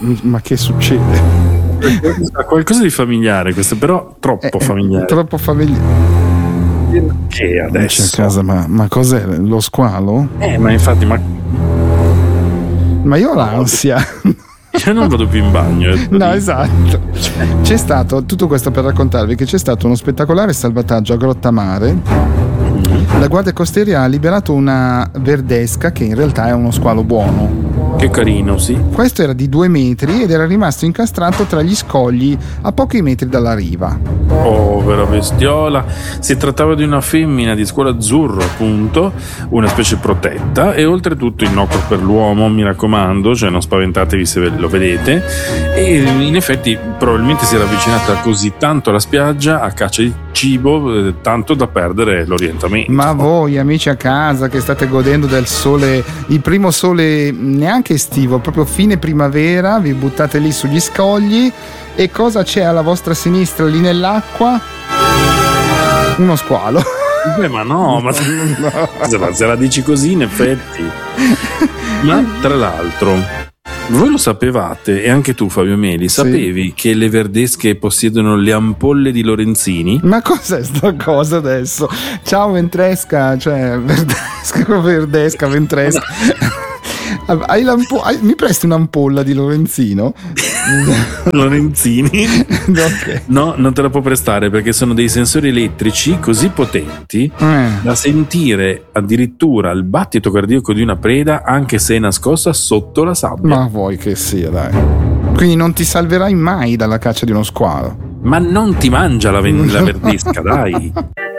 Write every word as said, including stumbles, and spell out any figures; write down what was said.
ma che succede? Qualcosa di familiare questo, però troppo eh, familiare. Troppo familiare. Che adesso? C'è a casa, ma, ma cos'è? Lo squalo? Eh, ma infatti, ma Ma io ho l'ansia. Io non vado più in bagno. No, esatto. C'è stato, tutto questo per raccontarvi che c'è stato uno spettacolare salvataggio a Grottamare. La Guardia Costiera ha liberato una verdesca che in realtà è uno squalo buono. Che carino, sì. Questo era di due metri ed era rimasto incastrato tra gli scogli a pochi metri dalla riva. Povera bestiola. Si trattava di una femmina di scuola azzurro, appunto, una specie protetta e oltretutto innocua per l'uomo, mi raccomando, cioè non spaventatevi se lo vedete. E in effetti probabilmente si era avvicinata così tanto alla spiaggia a caccia di cibo, eh, tanto da perdere l'orientamento. Ma voi amici a casa che state godendo del sole, il primo sole neanche estivo, proprio fine primavera, vi buttate lì sugli scogli e cosa c'è alla vostra sinistra lì nell'acqua? Uno squalo. Beh, ma no, ma no. Se, la, se la dici così in effetti. Ma tra l'altro voi lo sapevate, e anche tu Fabio Meli, sapevi sì. che le verdesche possiedono le ampolle di Lorenzini? Ma cos'è sta cosa adesso? Ciao Ventresca, cioè verdesca, verdesca, Ventresca. Hai hai, mi presti un'ampolla di Lorenzino? Lorenzini? Okay. No, non te la può prestare perché sono dei sensori elettrici così potenti eh. da sentire addirittura il battito cardiaco di una preda anche se è nascosta sotto la sabbia. Ma vuoi che sia, dai. Quindi non ti salverai mai dalla caccia di uno squalo. Ma non ti mangia la, ven- la verdesca, dai.